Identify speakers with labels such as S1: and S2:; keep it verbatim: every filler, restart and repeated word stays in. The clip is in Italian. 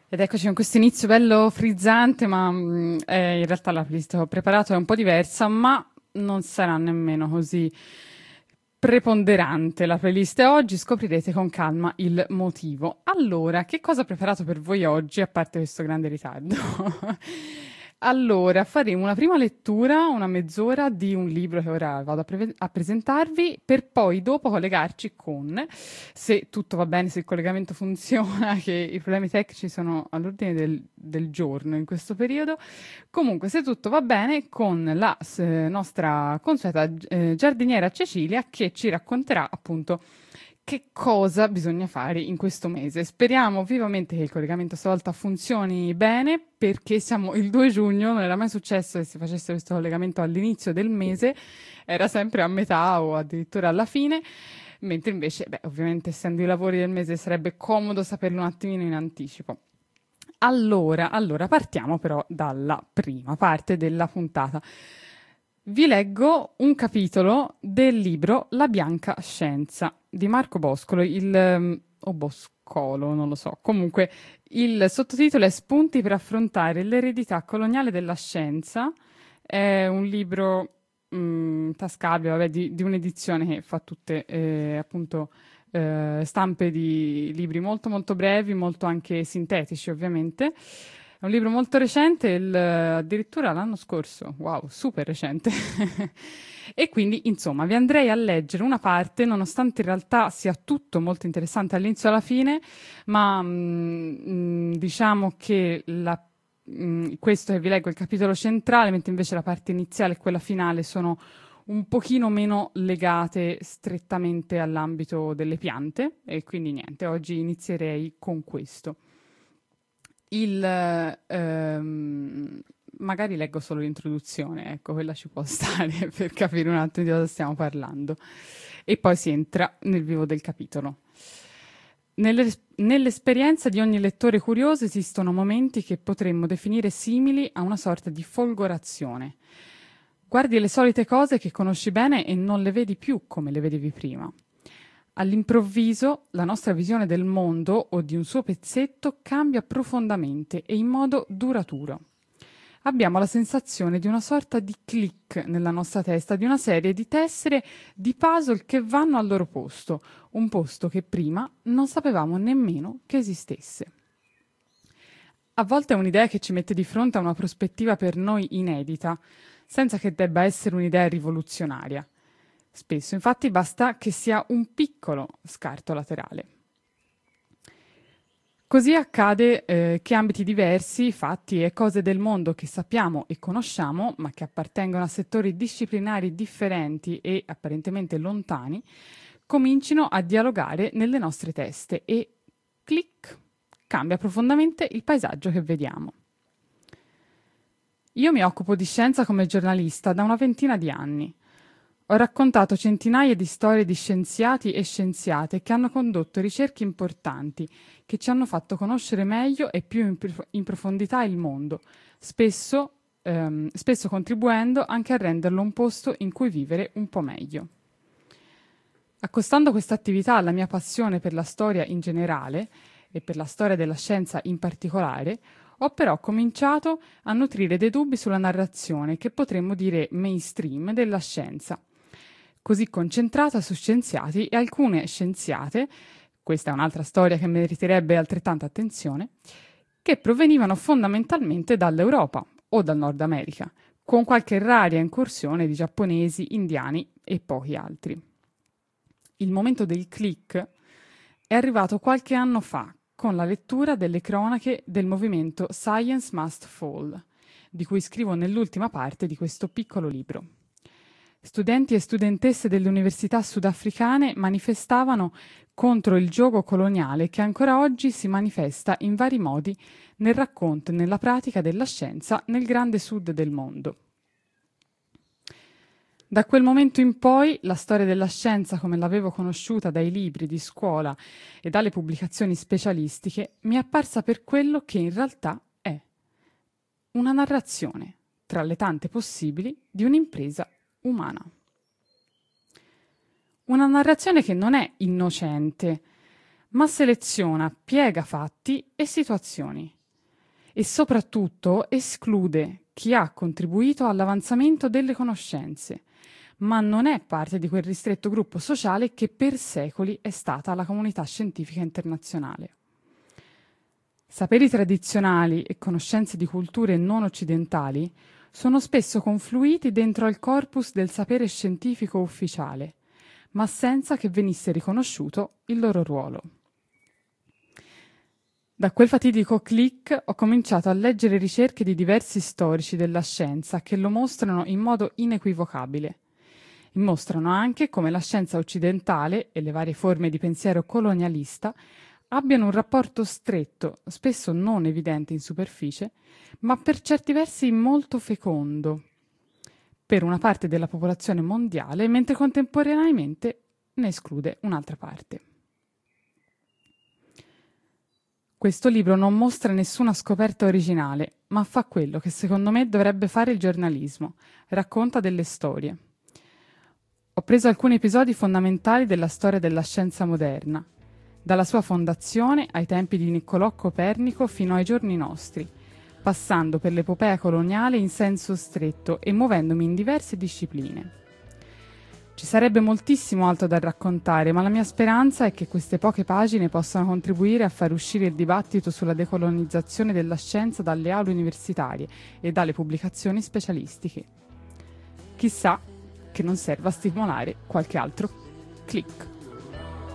S1: Ed eccoci con questo inizio bello frizzante, ma mh, eh, in realtà la playlist che ho preparato è un po' diversa, ma non sarà nemmeno così preponderante la playlist. E oggi scoprirete con calma il motivo. Allora, che cosa ho preparato per voi oggi, a parte questo grande ritardo? Allora, faremo una prima lettura, una mezz'ora di un libro che ora vado a, pre- a presentarvi, per poi dopo collegarci con, se tutto va bene, se il collegamento funziona, che i problemi tecnici sono all'ordine del, del giorno in questo periodo. Comunque, se tutto va bene, con la eh, nostra consueta eh, giardiniera Cecilia che ci racconterà appunto che cosa bisogna fare in questo mese. Speriamo vivamente che il collegamento stavolta funzioni bene, perché siamo il due giugno, non era mai successo che si facesse questo collegamento all'inizio del mese, era sempre a metà o addirittura alla fine, mentre invece, beh, ovviamente essendo i lavori del mese sarebbe comodo saperlo un attimino in anticipo. Allora, allora, partiamo però dalla prima parte della puntata. Vi leggo un capitolo del libro La bianca scienza di Marco Boscolo, il, ehm, o Boscolo, non lo so. Comunque, il sottotitolo è Spunti per affrontare l'eredità coloniale della scienza. È un libro mh, tascabile, vabbè, di, di un'edizione che fa tutte, eh, appunto, eh, stampe di libri molto molto brevi, molto anche sintetici, ovviamente. È un libro molto recente, il- addirittura l'anno scorso, wow, super recente. E quindi, insomma, vi andrei a leggere una parte, nonostante in realtà sia tutto molto interessante all'inizio e alla fine, ma mm, mm, diciamo che la- mm, questo che vi leggo è il capitolo centrale, mentre invece la parte iniziale e quella finale sono un pochino meno legate strettamente all'ambito delle piante, e quindi niente, oggi inizierei con questo. Il, ehm, magari leggo solo l'introduzione, ecco, quella ci può stare per capire un attimo di cosa stiamo parlando. E poi si entra nel vivo del capitolo. Nell'es- nell'esperienza di ogni lettore curioso esistono momenti che potremmo definire simili a una sorta di folgorazione. Guardi le solite cose che conosci bene e non le vedi più come le vedevi prima. All'improvviso la nostra visione del mondo o di un suo pezzetto cambia profondamente e in modo duraturo. Abbiamo la sensazione di una sorta di click nella nostra testa, di una serie di tessere di puzzle che vanno al loro posto, un posto che prima non sapevamo nemmeno che esistesse. A volte è un'idea che ci mette di fronte a una prospettiva per noi inedita, senza che debba essere un'idea rivoluzionaria. Spesso, infatti, basta che sia un piccolo scarto laterale. Così accade eh, che ambiti diversi, fatti e cose del mondo che sappiamo e conosciamo, ma che appartengono a settori disciplinari differenti e apparentemente lontani, comincino a dialogare nelle nostre teste e, clic, cambia profondamente il paesaggio che vediamo. Io mi occupo di scienza come giornalista da una ventina di anni. Ho raccontato centinaia di storie di scienziati e scienziate che hanno condotto ricerche importanti, che ci hanno fatto conoscere meglio e più in, prof- in profondità il mondo, spesso, ehm, spesso contribuendo anche a renderlo un posto in cui vivere un po' meglio. Accostando questa attività alla mia passione per la storia in generale e per la storia della scienza in particolare, ho però cominciato a nutrire dei dubbi sulla narrazione che potremmo dire mainstream della scienza, così concentrata su scienziati e alcune scienziate, questa è un'altra storia che meriterebbe altrettanta attenzione, che provenivano fondamentalmente dall'Europa o dal Nord America, con qualche rara incursione di giapponesi, indiani e pochi altri. Il momento del click è arrivato qualche anno fa con la lettura delle cronache del movimento Science Must Fall, di cui scrivo nell'ultima parte di questo piccolo libro. Studenti e studentesse delle università sudafricane manifestavano contro il giogo coloniale che ancora oggi si manifesta in vari modi nel racconto e nella pratica della scienza nel grande sud del mondo. Da quel momento in poi la storia della scienza come l'avevo conosciuta dai libri di scuola e dalle pubblicazioni specialistiche mi è apparsa per quello che in realtà è: una narrazione, tra le tante possibili, di un'impresa umana. Una narrazione che non è innocente, ma seleziona, piega fatti e situazioni e soprattutto esclude chi ha contribuito all'avanzamento delle conoscenze, ma non è parte di quel ristretto gruppo sociale che per secoli è stata la comunità scientifica internazionale. Saperi tradizionali e conoscenze di culture non occidentali sono spesso confluiti dentro al corpus del sapere scientifico ufficiale, ma senza che venisse riconosciuto il loro ruolo. Da quel fatidico click ho cominciato a leggere ricerche di diversi storici della scienza che lo mostrano in modo inequivocabile. E mostrano anche come la scienza occidentale e le varie forme di pensiero colonialista abbiano un rapporto stretto, spesso non evidente in superficie, ma per certi versi molto fecondo, per una parte della popolazione mondiale, mentre contemporaneamente ne esclude un'altra parte. Questo libro non mostra nessuna scoperta originale, ma fa quello che secondo me dovrebbe fare il giornalismo: racconta delle storie. Ho preso alcuni episodi fondamentali della storia della scienza moderna, dalla sua fondazione ai tempi di Niccolò Copernico fino ai giorni nostri, passando per l'epopea coloniale in senso stretto e muovendomi in diverse discipline. Ci sarebbe moltissimo altro da raccontare, ma la mia speranza è che queste poche pagine possano contribuire a far uscire il dibattito sulla decolonizzazione della scienza dalle aule universitarie e dalle pubblicazioni specialistiche. Chissà che non serva a stimolare qualche altro click.